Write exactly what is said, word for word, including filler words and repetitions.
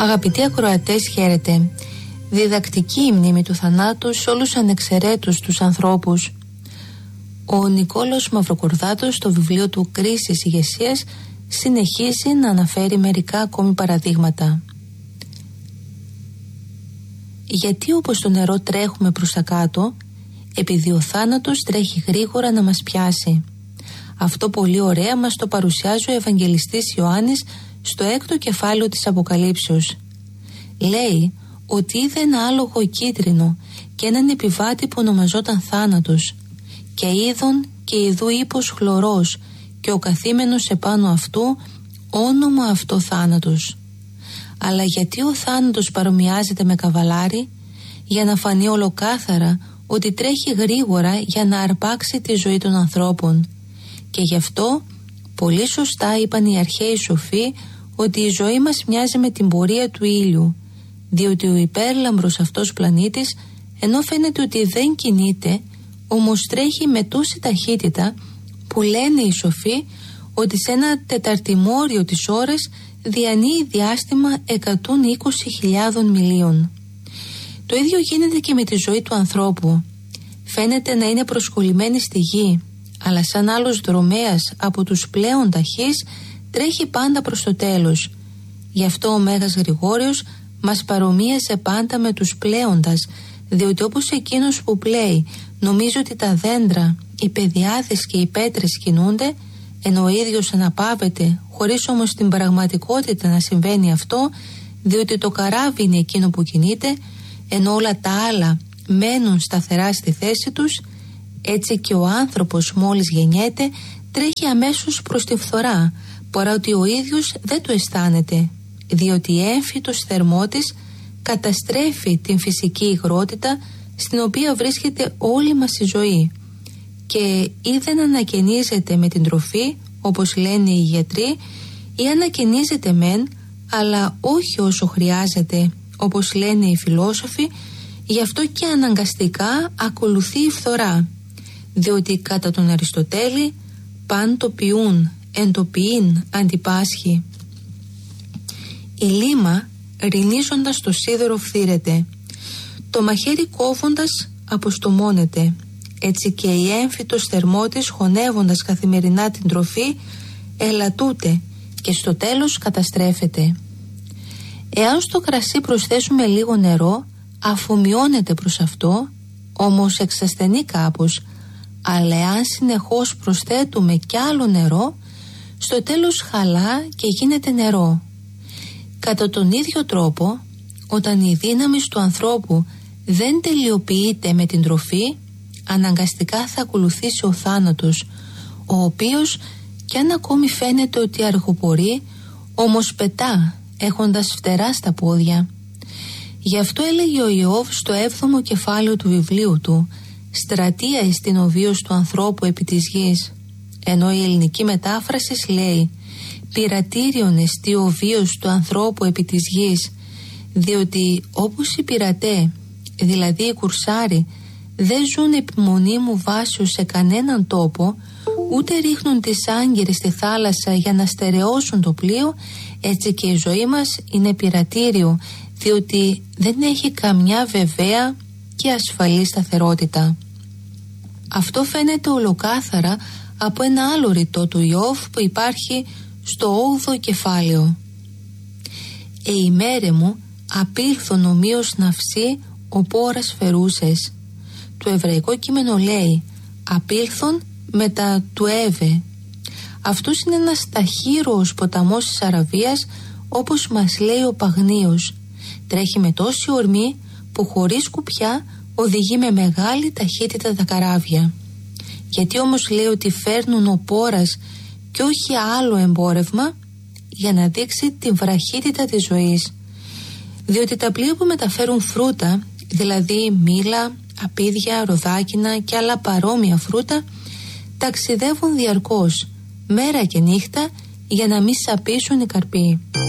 Αγαπητοί ακροατές, χαίρετε. Διδακτική η μνήμη του θανάτου σε όλους ανεξαιρέτους τους ανθρώπους. Ο Νικόλαος Μαυροκορδάτος στο βιβλίο του «Κρίσης ηγεσίας» συνεχίζει να αναφέρει μερικά ακόμη παραδείγματα. Γιατί όπως το νερό τρέχουμε προς τα κάτω, επειδή ο θάνατος τρέχει γρήγορα να μας πιάσει. Αυτό πολύ ωραία μας το παρουσιάζει ο Ευαγγελιστής Ιωάννης στο έκτο κεφάλαιο της Αποκαλύψεως. Λέει ότι είδε ένα άλογο κίτρινο και έναν επιβάτη που ονομαζόταν Θάνατος, και είδον και ιδού ύπος χλωρός, και ο καθήμενος επάνω αυτού όνομα αυτό Θάνατος. Αλλά γιατί ο θάνατος παρομοιάζεται με καβαλάρι? Για να φανεί ολοκάθαρα ότι τρέχει γρήγορα για να αρπάξει τη ζωή των ανθρώπων. Και γι' αυτό πολύ σωστά είπαν οι αρχαίοι σοφοί ότι η ζωή μας μοιάζει με την πορεία του ήλιου, διότι ο υπέρλαμπρος αυτός πλανήτης, ενώ φαίνεται ότι δεν κινείται, όμως τρέχει με τόση ταχύτητα που λένε οι σοφοί ότι σε ένα τεταρτημόριο της ώρας διανύει διάστημα εκατόν είκοσι χιλιάδων μιλίων. Το ίδιο γίνεται και με τη ζωή του ανθρώπου. Φαίνεται να είναι προσκολλημένη στη γη, αλλά σαν άλλος δρομέας από τους πλέον ταχείς τρέχει πάντα προς το τέλος. Γι' αυτό ο Μέγας Γρηγόριος μας παρομοίασε πάντα με τους πλέοντας, διότι όπως εκείνος που πλέει νομίζει ότι τα δέντρα, οι πεδιάδες και οι πέτρες κινούνται, ενώ ο ίδιος αναπαύεται, χωρίς όμως στην πραγματικότητα να συμβαίνει αυτό, διότι το καράβι είναι εκείνο που κινείται, ενώ όλα τα άλλα μένουν σταθερά στη θέση τους, έτσι και ο άνθρωπος μόλις γεννιέται τρέχει αμέσως προς τη φθορά, παρά ότι ο ίδιος δεν το αισθάνεται, διότι η έμφυτος θερμότης καταστρέφει την φυσική υγρότητα στην οποία βρίσκεται όλη μας η ζωή, και ή δεν ανακαινίζεται με την τροφή, όπως λένε οι γιατροί, ή ανακαινίζεται μεν, αλλά όχι όσο χρειάζεται, όπως λένε οι φιλόσοφοι. Γι' αυτό και αναγκαστικά ακολουθεί η φθορά, διότι κατά τον Αριστοτέλη παν το ποιούν, εν το ποιήν αντιπάσχει. Η λίμα ρινίζοντας το σίδερο φθήρεται, το μαχαίρι κόβοντας αποστομώνεται, έτσι και η έμφυτος θερμότης χωνεύοντας καθημερινά την τροφή ελαττούται και στο τέλος καταστρέφεται. Εάν στο κρασί προσθέσουμε λίγο νερό, αφομοιώνεται προς αυτό, όμως εξασθενεί κάπως, αλλά εάν συνεχώς προσθέτουμε κι άλλο νερό, στο τέλος χαλά και γίνεται νερό. Κατά τον ίδιο τρόπο, όταν η δύναμη του ανθρώπου δεν τελειοποιείται με την τροφή, αναγκαστικά θα ακολουθήσει ο θάνατος, ο οποίος κι αν ακόμη φαίνεται ότι αργοπορεί, όμως πετά έχοντας φτερά στα πόδια. Γι' αυτό έλεγε ο Ιώβ στο έβδομο κεφάλαιο του βιβλίου του, «Στρατεία εστίν ο βίος του ανθρώπου επί της γης», ενώ η ελληνική μετάφραση λέει «Πειρατήριον εστί ο βίος του ανθρώπου επί της γης», διότι όπως οι πειρατέ, δηλαδή οι κουρσάροι, δεν ζουν επιμονή μου βάσεως σε κανέναν τόπο, ούτε ρίχνουν τις άγκυρες στη θάλασσα για να στερεώσουν το πλοίο, έτσι και η ζωή μας είναι πειρατήριο, διότι δεν έχει καμιά βεβαία και ασφαλή σταθερότητα. Αυτό φαίνεται ολοκάθαρα από ένα άλλο ρητό του Ιώβ που υπάρχει στο όγδοο κεφάλαιο. «Ε ημέρε μου απήλθον ομοίως ναυσί ο πόρας φερούσες». Το εβραϊκό κείμενο λέει «απήλθον» μετά του «έβε». Αυτός είναι ένας ταχύρωος ποταμός της Αραβίας, όπως μας λέει ο Παγνίος. Τρέχει με τόση ορμή που χωρίς κουπιά οδηγεί με μεγάλη ταχύτητα τα καράβια. Γιατί όμως λέει ότι φέρνουν ο πόρας και όχι άλλο εμπόρευμα? Για να δείξει την βραχύτητα της ζωής. Διότι τα πλοία που μεταφέρουν φρούτα, δηλαδή μήλα, απίδια, ροδάκινα και άλλα παρόμοια φρούτα, ταξιδεύουν διαρκώς, μέρα και νύχτα, για να μην σαπίσουν οι καρποί.